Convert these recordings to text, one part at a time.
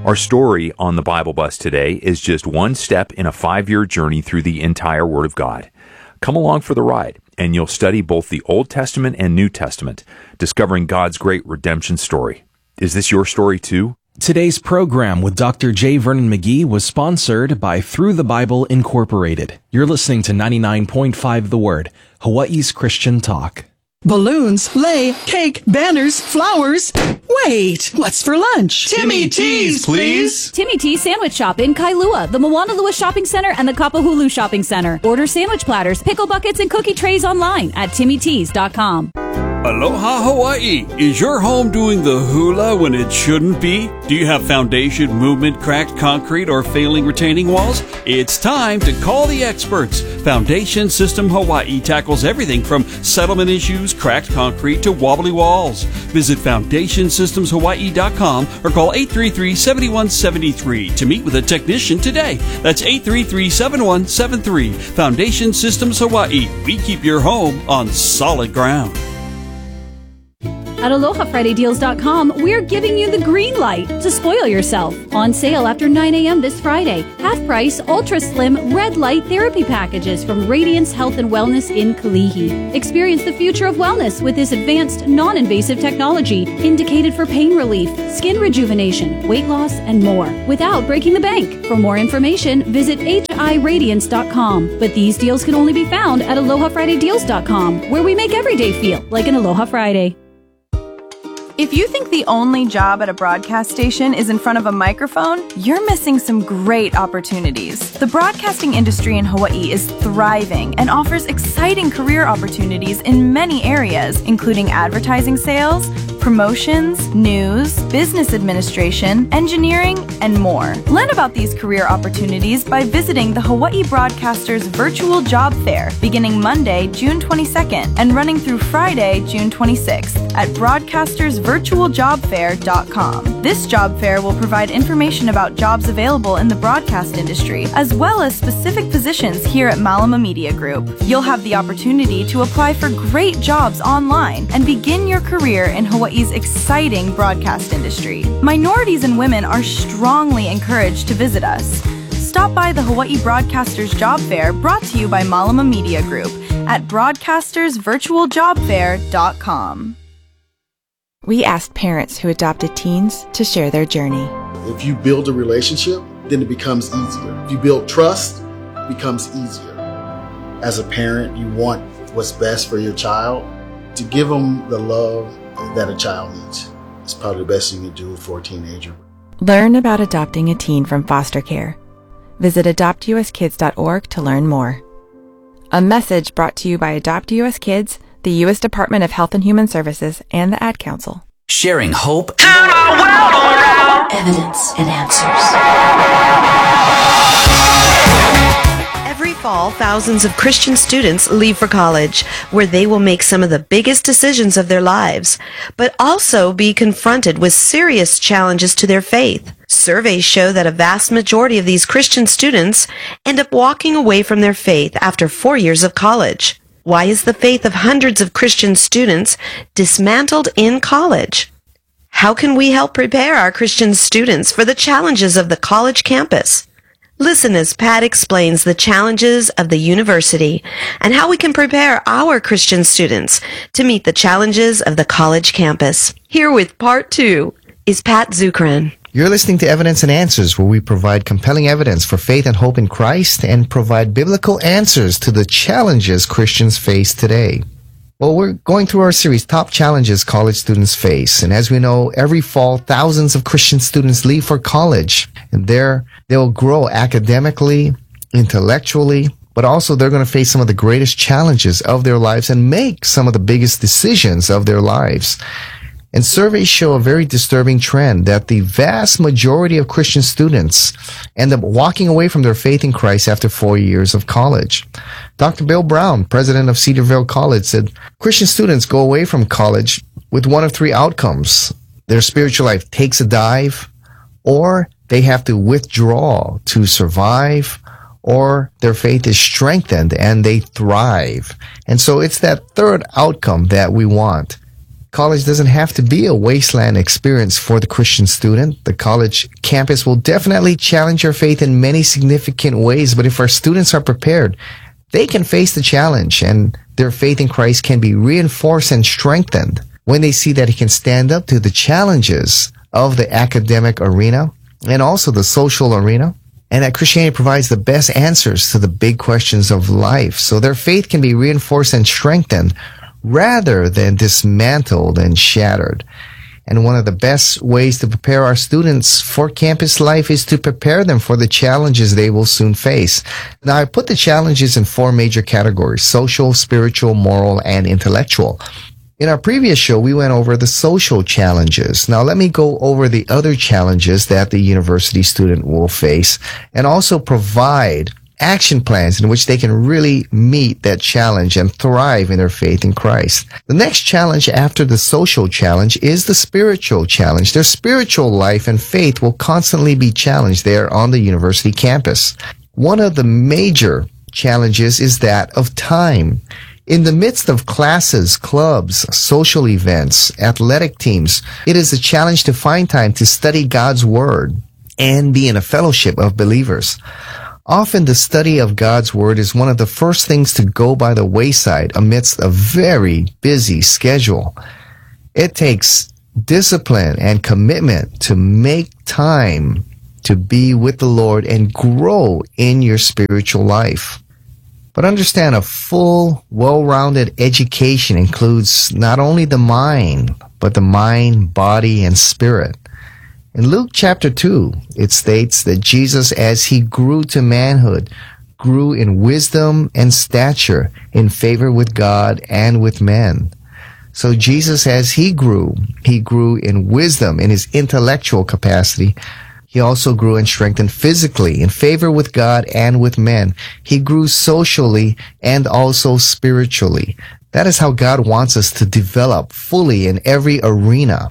Our story on the Bible Bus today is just one step in a 5-year journey through the entire Word of God. Come along for the ride, and you'll study both the Old Testament and New Testament, discovering God's great redemption story. Is this your story too? Today's program with Dr. J. Vernon McGee was sponsored by Through the Bible Incorporated. You're listening to 99.5 The Word, Hawaii's Christian Talk. Balloons, sleigh, cake, banners, flowers. Wait, what's for lunch? Timmy T's, please. Timmy T's Sandwich Shop in Kailua, the Moanalua Shopping Center, and the Kapahulu Shopping Center. Order sandwich platters, pickle buckets, and cookie trays online at timmytees.com. Aloha Hawaii! Is your home doing the hula when it shouldn't be? Do you have foundation, movement, cracked concrete, or failing retaining walls? It's time to call the experts. Foundation System Hawaii tackles everything from settlement issues, cracked concrete, to wobbly walls. Visit FoundationSystemsHawaii.com or call 833-7173 to meet with a technician today. That's 833-7173. Foundation Systems Hawaii. We keep your home on solid ground. At AlohaFridayDeals.com, we're giving you the green light to spoil yourself. On sale after 9 a.m. this Friday. Half price, ultra slim, red light therapy packages from Radiance Health and Wellness in Kalihi. Experience the future of wellness with this advanced, non-invasive technology indicated for pain relief, skin rejuvenation, weight loss, and more without breaking the bank. For more information, visit HIRadiance.com. But these deals can only be found at AlohaFridayDeals.com, where we make every day feel like an Aloha Friday. If you think the only job at a broadcast station is in front of a microphone, you're missing some great opportunities. The broadcasting industry in Hawaii is thriving and offers exciting career opportunities in many areas, including advertising sales, promotions, news, business administration, engineering, and more. Learn about these career opportunities by visiting the Hawaii Broadcasters Virtual Job Fair, beginning Monday, June 22nd, and running through Friday, June 26th, at broadcastersvirtualjobfair.com. This job fair will provide information about jobs available in the broadcast industry, as well as specific positions here at Malama Media Group. You'll have the opportunity to apply for great jobs online and begin your career in Hawaii's exciting broadcast industry. Minorities and women are strongly encouraged to visit us. Stop by the Hawaii Broadcasters Job Fair, brought to you by Malama Media Group, at broadcastersvirtualjobfair.com. We asked parents who adopted teens to share their journey. If you build a relationship, then it becomes easier. If you build trust, it becomes easier. As a parent, you want what's best for your child. To give them the love that a child needs. It's probably the best you can do for a teenager. Learn about adopting a teen from foster care. Visit adoptuskids.org to learn more. A message brought to you by Adopt U.S. Kids, the U.S. Department of Health and Human Services, and the Ad Council. Sharing hope and the world around. Evidence and answers. Every fall, thousands of Christian students leave for college, where they will make some of the biggest decisions of their lives, but also be confronted with serious challenges to their faith. Surveys show that a vast majority of these Christian students end up walking away from their faith after 4 years of college. Why is the faith of hundreds of Christian students dismantled in college? How can we help prepare our Christian students for the challenges of the college campus? Listen as Pat explains the challenges of the university and how we can prepare our Christian students to meet the challenges of the college campus. Here with Part 2 is Pat Zukeran. You're listening to Evidence and Answers, where we provide compelling evidence for faith and hope in Christ and provide biblical answers to the challenges Christians face today. Well, we're going through our series, Top Challenges College Students Face. And as we know, every fall, thousands of Christian students leave for college. And there, they'll grow academically, intellectually, but also they're going to face some of the greatest challenges of their lives and make some of the biggest decisions of their lives. And surveys show a very disturbing trend that the vast majority of Christian students end up walking away from their faith in Christ after 4 years of college. Dr. Bill Brown, president of Cedarville College, said Christian students go away from college with one of three outcomes. Their spiritual life takes a dive, or they have to withdraw to survive, or their faith is strengthened and they thrive. And so it's that third outcome that we want. college doesn't have to be a wasteland experience for the Christian student. The college campus will definitely challenge your faith in many significant ways, but if our students are prepared, they can face the challenge and their faith in Christ can be reinforced and strengthened when they see that he can stand up to the challenges of the academic arena and also the social arena, and that Christianity provides the best answers to the big questions of life. So their faith can be reinforced and strengthened rather than dismantled and shattered. And one of the best ways to prepare our students for campus life is to prepare them for the challenges they will soon face. Now, I put the challenges in 4 major categories: social, spiritual, moral, and intellectual. In our previous show, we went over the social challenges. Now, let me go over the other challenges that the university student will face and also provide action plans in which they can really meet that challenge and thrive in their faith in Christ. The next challenge after the social challenge is the spiritual challenge. Their spiritual life and faith will constantly be challenged there on the university campus. One of the major challenges is that of time. In the midst of classes, clubs, social events, athletic teams, it is a challenge to find time to study God's Word and be in a fellowship of believers. Often the study of God's Word is one of the first things to go by the wayside amidst a very busy schedule. It takes discipline and commitment to make time to be with the Lord and grow in your spiritual life. But understand, a full, well-rounded education includes not only the mind, but the mind, body, and spirit. In Luke chapter 2, it states that Jesus, as he grew to manhood, grew in wisdom and stature, in favor with God and with men. So Jesus, as he grew in wisdom, in his intellectual capacity. He also grew and strengthened physically, in favor with God and with men. He grew socially and also spiritually. That is how God wants us to develop fully in every arena,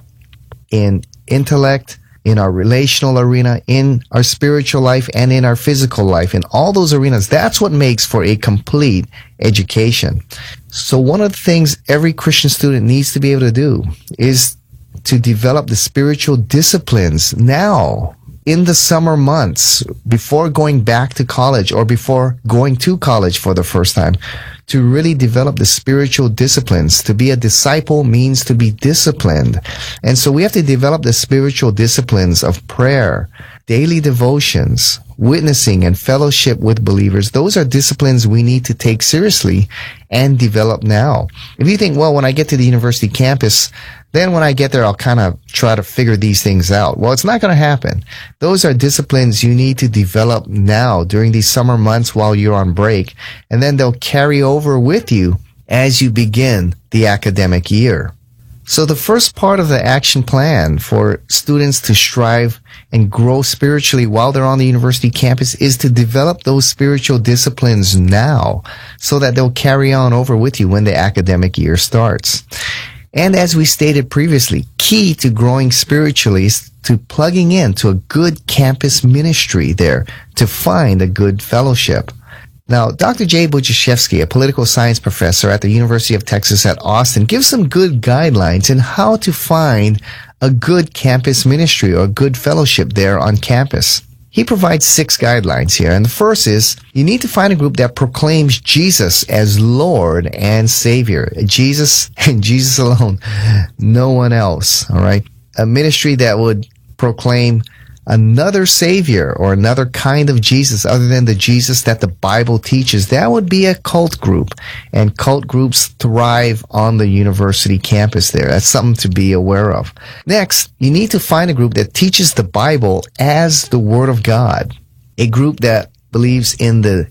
in intellect, in our relational arena, in our spiritual life, and in our physical life. In all those arenas, that's what makes for a complete education. So one of the things every Christian student needs to be able to do is to develop the spiritual disciplines now, in the summer months, before going back to college or before going to college for the first time, to really develop the spiritual disciplines. To be a disciple means to be disciplined. And so we have to develop the spiritual disciplines of prayer, daily devotions, witnessing, and fellowship with believers. Those are disciplines we need to take seriously and develop now. If you think, well, when I get to the university campus, then when I get there, I'll kind of try to figure these things out. Well, it's not going to happen. Those are disciplines you need to develop now during these summer months while you're on break, and then they'll carry over with you as you begin the academic year. So the first part of the action plan for students to strive and grow spiritually while they're on the university campus is to develop those spiritual disciplines now so that they'll carry on over with you when the academic year starts. And as we stated previously, key to growing spiritually is to plugging into a good campus ministry there to find a good fellowship. Now, Dr. Jay Budziszewski, a political science professor at the University of Texas at Austin, gives some good guidelines in how to find a good campus ministry or a good fellowship there on campus. He provides 6 guidelines here, and the first is you need to find a group that proclaims Jesus as Lord and Savior. Jesus and Jesus alone, no one else, all right? A ministry that would proclaim another Savior or another kind of Jesus other than the Jesus that the Bible teaches, that would be a cult group. And cult groups thrive on the university campus there. That's something to be aware of. Next, you need to find a group that teaches the Bible as the Word of God. A group that believes in the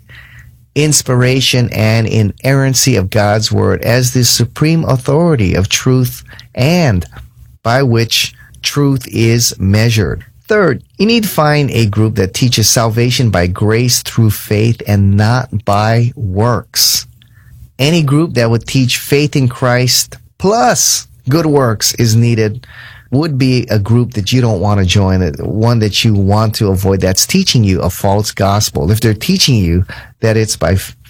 inspiration and inerrancy of God's Word as the supreme authority of truth and by which truth is measured. Third, you need to find a group that teaches salvation by grace through faith and not by works. Any group that would teach faith in Christ plus good works is needed would be a group that you don't want to join, one that you want to avoid, that's teaching you a false gospel. If they're teaching you that it's by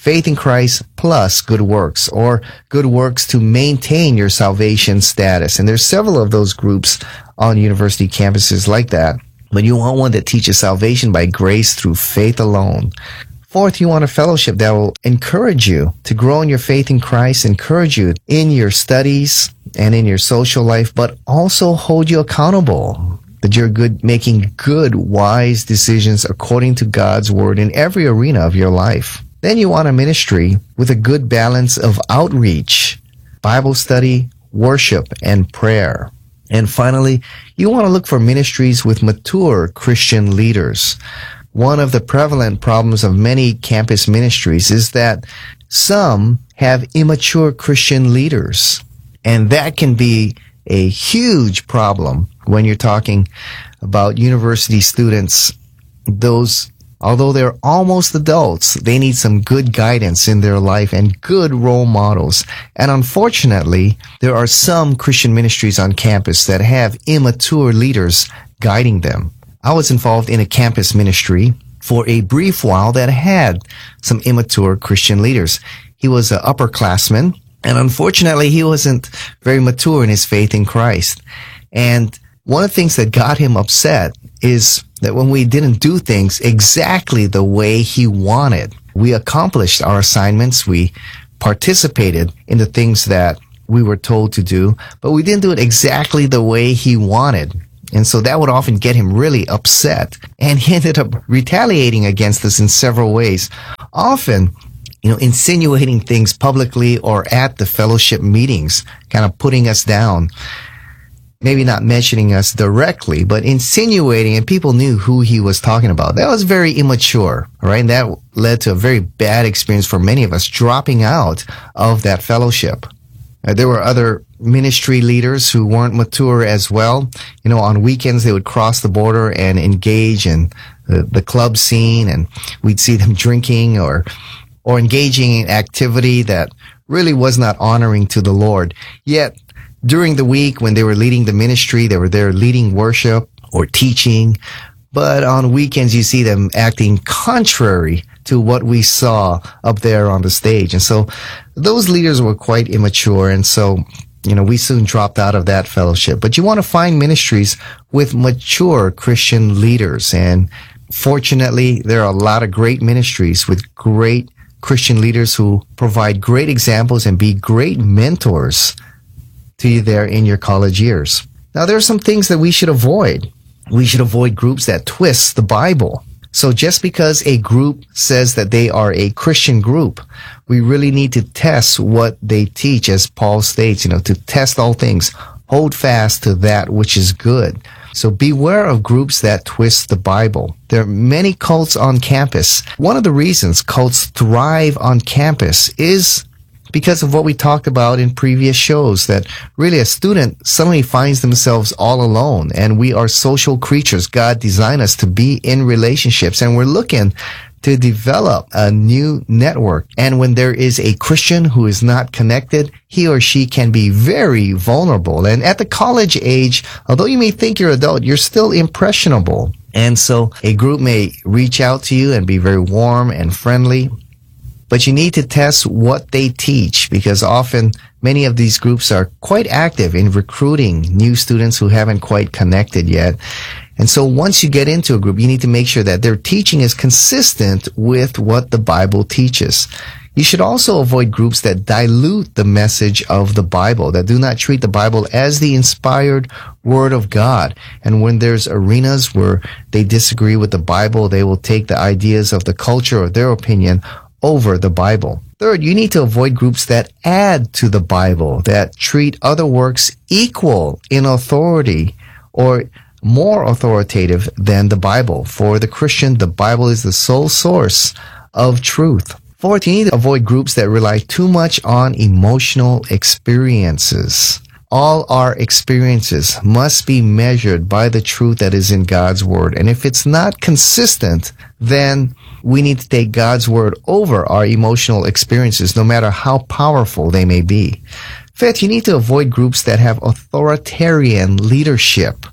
faith in Christ plus good works, or good works to maintain your salvation status. And there's several of those groups on university campuses like that. But you want one that teaches salvation by grace through faith alone. Fourth, you want a fellowship that will encourage you to grow in your faith in Christ, encourage you in your studies and in your social life, but also hold you accountable, that you're making good, wise decisions according to God's word in every arena of your life. Then you want a ministry with a good balance of outreach, Bible study, worship, and prayer. And finally, you want to look for ministries with mature Christian leaders. One of the prevalent problems of many campus ministries is that some have immature Christian leaders. And that can be a huge problem when you're talking about university students. Those, although they're almost adults, they need some good guidance in their life and good role models. And unfortunately, there are some Christian ministries on campus that have immature leaders guiding them. I was involved in a campus ministry for a brief while that had some immature Christian leaders. He was an upperclassman, and unfortunately, he wasn't very mature in his faith in Christ. And one of the things that got him upset is that when we didn't do things exactly the way he wanted, we accomplished our assignments, we participated in the things that we were told to do, but we didn't do it exactly the way he wanted. And so that would often get him really upset. And he ended up retaliating against us in several ways. Often, insinuating things publicly or at the fellowship meetings, kind of putting us down. Maybe not mentioning us directly, but insinuating, and people knew who he was talking about. That was very immature, right? And that led to a very bad experience for many of us, dropping out of that fellowship. There were other ministry leaders who weren't mature as well. On weekends they would cross the border and engage in the club scene, and we'd see them drinking or engaging in activity that really was not honoring to the Lord. Yet, during the week when they were leading the ministry, they were there leading worship or teaching. But on weekends, you see them acting contrary to what we saw up there on the stage. And so those leaders were quite immature. And so, we soon dropped out of that fellowship. But you want to find ministries with mature Christian leaders. And fortunately, there are a lot of great ministries with great Christian leaders who provide great examples and be great mentors to you there in your college years. Now, there are some things that we should avoid. We should avoid groups that twist the Bible. So just because a group says that they are a Christian group, we really need to test what they teach, as Paul states, to test all things. Hold fast to that which is good. So beware of groups that twist the Bible. There are many cults on campus. One of the reasons cults thrive on campus is because of what we talked about in previous shows, that really a student suddenly finds themselves all alone, and we are social creatures. God designed us to be in relationships, and we're looking to develop a new network. And when there is a Christian who is not connected, he or she can be very vulnerable. And at the college age, although you may think you're adult, you're still impressionable. And so a group may reach out to you and be very warm and friendly, but you need to test what they teach, because often many of these groups are quite active in recruiting new students who haven't quite connected yet. And so once you get into a group, you need to make sure that their teaching is consistent with what the Bible teaches. You should also avoid groups that dilute the message of the Bible, that do not treat the Bible as the inspired Word of God. And when there's arenas where they disagree with the Bible, they will take the ideas of the culture or their opinion over the Bible. Third, you need to avoid groups that add to the Bible, that treat other works equal in authority or more authoritative than the Bible. For the Christian, the Bible is the sole source of truth. Fourth, you need to avoid groups that rely too much on emotional experiences. All our experiences must be measured by the truth that is in God's Word. And if it's not consistent, then we need to take God's Word over our emotional experiences, no matter how powerful they may be. Fifth, you need to avoid groups that have authoritarian leadership.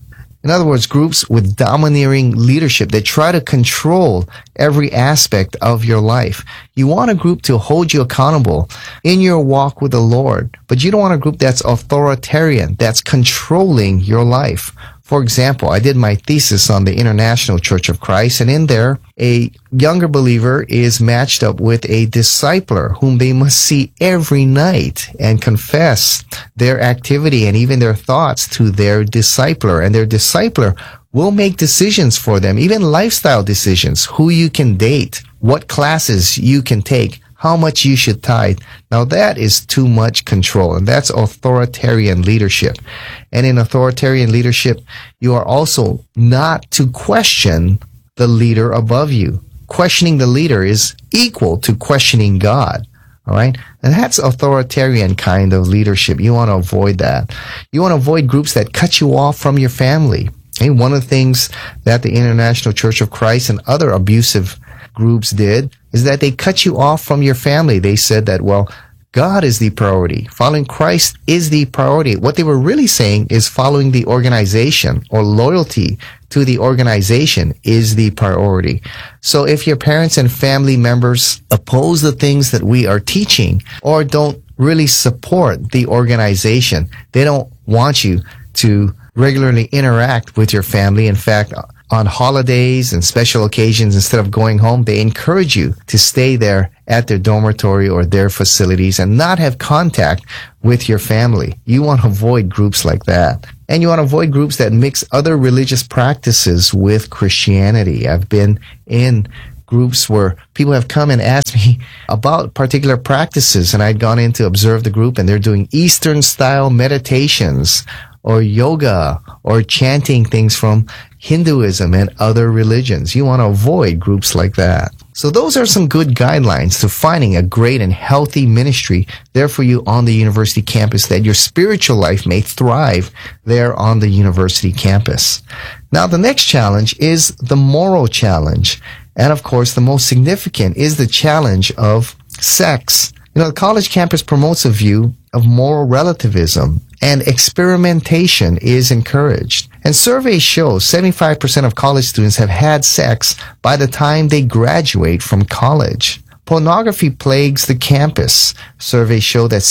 In other words, groups with domineering leadership that try to control every aspect of your life. You want a group to hold you accountable in your walk with the Lord, but you don't want a group that's authoritarian, that's controlling your life. For example, I did my thesis on the International Church of Christ, and in there, a younger believer is matched up with a discipler whom they must see every night and confess their activity and even their thoughts to their discipler. And their discipler will make decisions for them, even lifestyle decisions, who you can date, what classes you can take, how much you should tithe. Now that is too much control, and that's authoritarian leadership. And in authoritarian leadership, you are also not to question the leader above you. Questioning the leader is equal to questioning God. All right? And that's authoritarian kind of leadership. You want to avoid that. You want to avoid groups that cut you off from your family. And one of the things that the International Church of Christ and other abusive groups did is that they cut you off from your family. They said that, well, God is the priority. Following Christ is the priority. What they were really saying is following the organization or loyalty to the organization is the priority. So if your parents and family members oppose the things that we are teaching or don't really support the organization, they don't want you to regularly interact with your family. In fact, on holidays and special occasions, instead of going home, they encourage you to stay there at their dormitory or their facilities and not have contact with your family. You want to avoid groups like that. And you want to avoid groups that mix other religious practices with Christianity. I've been in groups where people have come and asked me about particular practices, and I'd gone in to observe the group, and they're doing Eastern-style meditations or yoga or chanting things from Hinduism and other religions. You want to avoid groups like that. So those are some good guidelines to finding a great and healthy ministry there for you on the university campus, that your spiritual life may thrive there on the university campus. Now, the next challenge is the moral challenge. And of course, the most significant is the challenge of sex. You know, the college campus promotes a view of moral relativism, and experimentation is encouraged. And surveys show 75% of college students have had sex by the time they graduate from college. Pornography plagues the campus. Surveys show that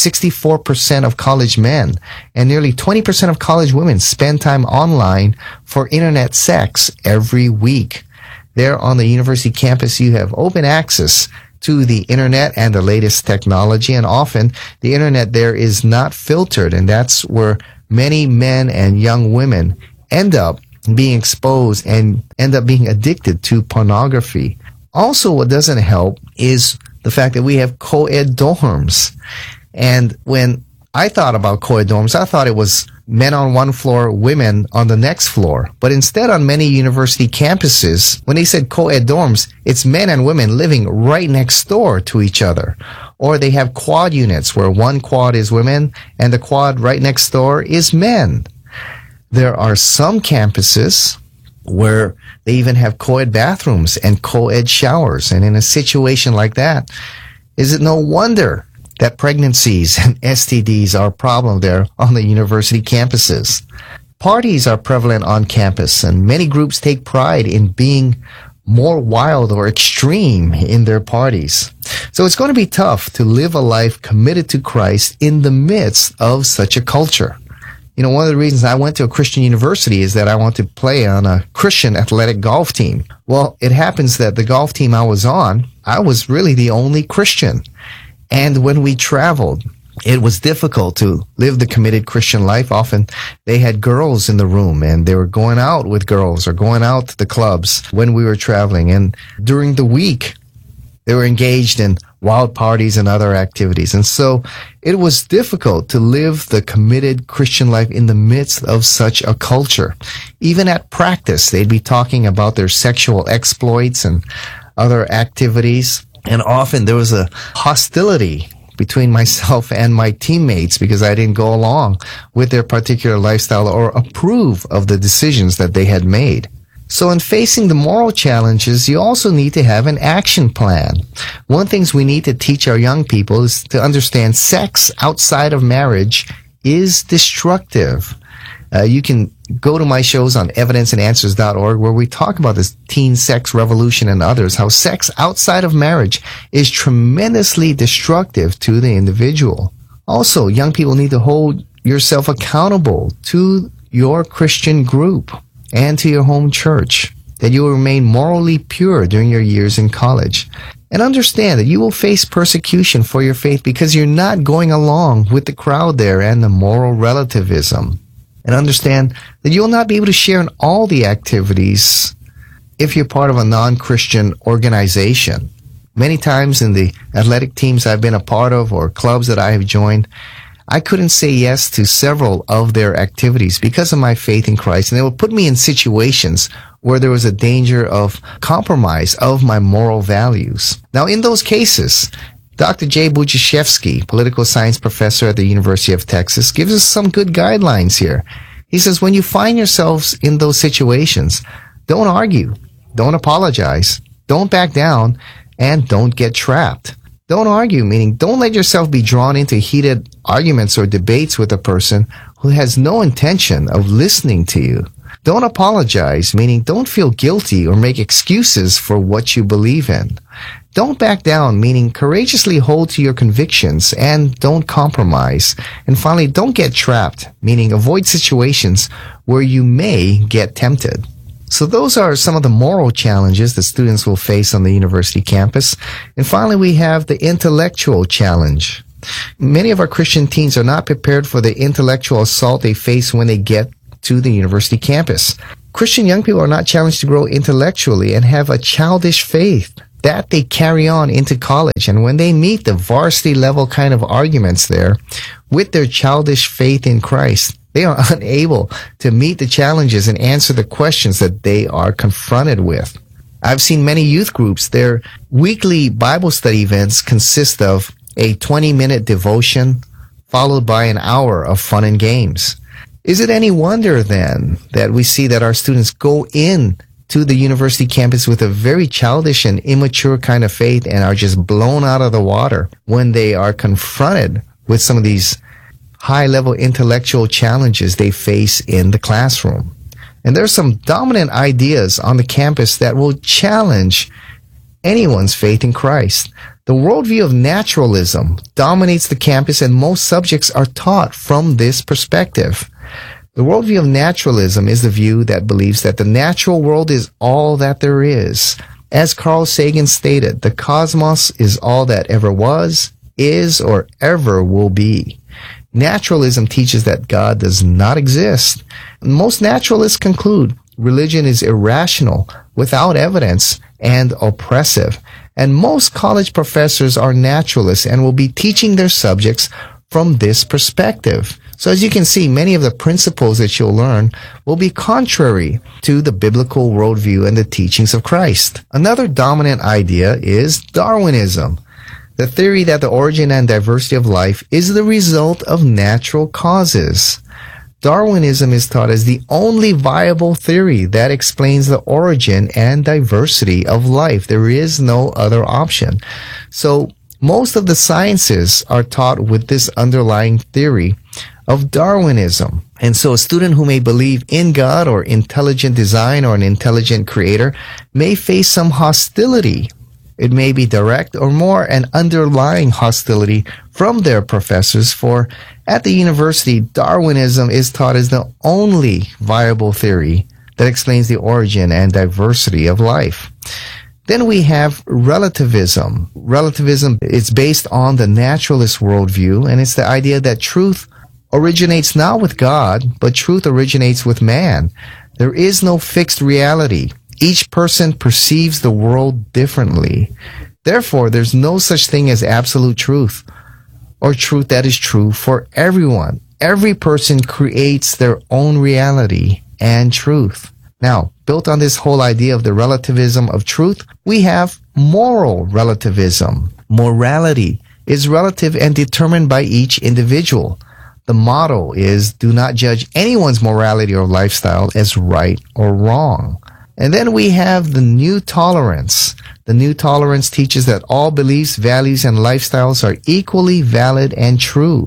64% of college men and nearly 20% of college women spend time online for internet sex every week. There on the university campus, you have open access to the internet and the latest technology, and often the internet there is not filtered, and that's where many men and young women end up being exposed and end up being addicted to pornography. Also, what doesn't help is the fact that we have co-ed dorms. And when I thought about co-ed dorms, I thought it was men on one floor, women on the next floor. But instead, on many university campuses, when they said co-ed dorms, it's men and women living right next door to each other. Or they have quad units where one quad is women and the quad right next door is men. There are some campuses where they even have co-ed bathrooms and co-ed showers. And in a situation like that, is it no wonder that pregnancies and STDs are a problem there on the university campuses? Parties are prevalent on campus, and many groups take pride in being more wild or extreme in their parties. So it's going to be tough to live a life committed to Christ in the midst of such a culture. You know, one of the reasons I went to a Christian university is that I want to play on a Christian athletic golf team. Well, it happens that the golf team I was on, I was really the only Christian. And when we traveled, it was difficult to live the committed Christian life. Often they had girls in the room and they were going out with girls or going out to the clubs when we were traveling. And during the week, they were engaged in wild parties and other activities. And so it was difficult to live the committed Christian life in the midst of such a culture. Even at practice, they'd be talking about their sexual exploits and other activities. And often there was a hostility between myself and my teammates because I didn't go along with their particular lifestyle or approve of the decisions that they had made. So in facing the moral challenges, you also need to have an action plan. One of the things we need to teach our young people is to understand sex outside of marriage is destructive. You can go to my shows on evidenceandanswers.org where we talk about this teen sex revolution and others, how sex outside of marriage is tremendously destructive to the individual. Also, young people need to hold yourself accountable to your Christian group and to your home church, that you will remain morally pure during your years in college. And understand that you will face persecution for your faith because you're not going along with the crowd there and the moral relativism. And understand that you will not be able to share in all the activities if you're part of a non-Christian organization. Many times in the athletic teams I've been a part of or clubs that I have joined, I couldn't say yes to several of their activities because of my faith in Christ. And they would put me in situations where there was a danger of compromise of my moral values. Now, in those cases, Dr. Jay Budziszewski, political science professor at the University of Texas, gives us some good guidelines here. He says, when you find yourselves in those situations, don't argue, don't apologize, don't back down, and don't get trapped. Don't argue, meaning don't let yourself be drawn into heated arguments or debates with a person who has no intention of listening to you. Don't apologize, meaning don't feel guilty or make excuses for what you believe in. Don't back down, meaning courageously hold to your convictions and don't compromise. And finally, don't get trapped, meaning avoid situations where you may get tempted. So those are some of the moral challenges that students will face on the university campus. And finally, we have the intellectual challenge. Many of our Christian teens are not prepared for the intellectual assault they face when they get to the university campus. Christian young people are not challenged to grow intellectually and have a childish faith that they carry on into college. And when they meet the varsity level kind of arguments there with their childish faith in Christ, they are unable to meet the challenges and answer the questions that they are confronted with. I've seen many youth groups, their weekly Bible study events consist of a 20-minute devotion followed by an hour of fun and games. Is it any wonder then that we see that our students go in to the university campus with a very childish and immature kind of faith and are just blown out of the water when they are confronted with some of these high-level intellectual challenges they face in the classroom? And there are some dominant ideas on the campus that will challenge anyone's faith in Christ. The worldview of naturalism dominates the campus, and most subjects are taught from this perspective. The worldview of naturalism is the view that believes that the natural world is all that there is. As Carl Sagan stated, the cosmos is all that ever was, is, or ever will be. Naturalism teaches that God does not exist. Most naturalists conclude religion is irrational, without evidence, and oppressive. And most college professors are naturalists and will be teaching their subjects from this perspective. So as you can see, many of the principles that you'll learn will be contrary to the biblical worldview and the teachings of Christ. Another dominant idea is Darwinism, the theory that the origin and diversity of life is the result of natural causes. Darwinism is taught as the only viable theory that explains the origin and diversity of life. There is no other option. So most of the sciences are taught with this underlying theory of Darwinism. And so a student who may believe in God or intelligent design or an intelligent creator may face some hostility. It may be direct or more an underlying hostility from their professors, for at the university, Darwinism is taught as the only viable theory that explains the origin and diversity of life. Then we have relativism. Relativism is based on the naturalist worldview, and it's the idea that truth originates not with God, but truth originates with man. There is no fixed reality. Each person perceives the world differently. Therefore, there's no such thing as absolute truth or truth that is true for everyone. Every person creates their own reality and truth. Now, built on this whole idea of the relativism of truth, we have moral relativism. Morality is relative and determined by each individual. The motto is, do not judge anyone's morality or lifestyle as right or wrong. And then we have the new tolerance. The new tolerance teaches that all beliefs, values, and lifestyles are equally valid and true.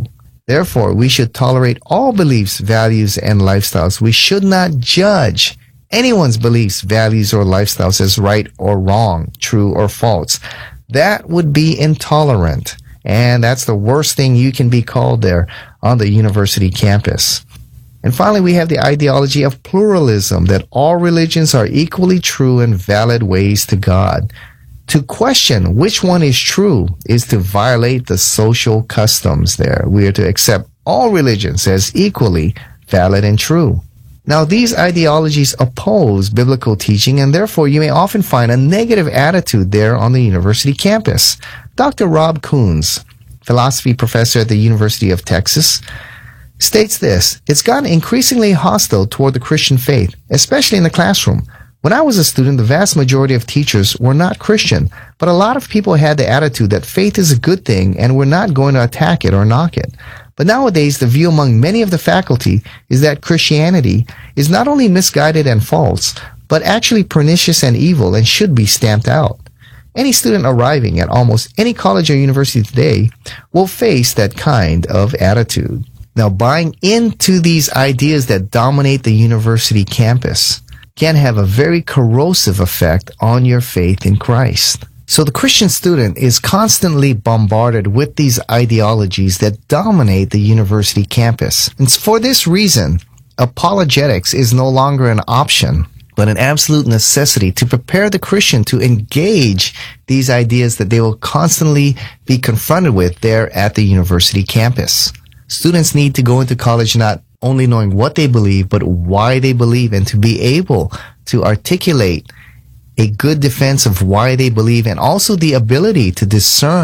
Therefore, we should tolerate all beliefs, values, and lifestyles. We should not judge anyone's beliefs, values, or lifestyles as right or wrong, true or false. That would be intolerant. And that's the worst thing you can be called there on the university campus. And finally, we have the ideology of pluralism, that all religions are equally true and valid ways to God. To question which one is true is to violate the social customs there. We are to accept all religions as equally valid and true. Now, these ideologies oppose biblical teaching, and therefore you may often find a negative attitude there on the university campus. Dr. Rob Coons, philosophy professor at the University of Texas, states this: it's gotten increasingly hostile toward the Christian faith, especially in the classroom. When I was a student, the vast majority of teachers were not Christian, but a lot of people had the attitude that faith is a good thing and we're not going to attack it or knock it. But nowadays, the view among many of the faculty is that Christianity is not only misguided and false, but actually pernicious and evil and should be stamped out. Any student arriving at almost any college or university today will face that kind of attitude. Now, buying into these ideas that dominate the university campus can have a very corrosive effect on your faith in Christ. So the Christian student is constantly bombarded with these ideologies that dominate the university campus. And for this reason, apologetics is no longer an option, but an absolute necessity to prepare the Christian to engage these ideas that they will constantly be confronted with there at the university campus. Students need to go into college not only knowing what they believe, but why they believe, and to be able to articulate a good defense of why they believe, and also the ability to discern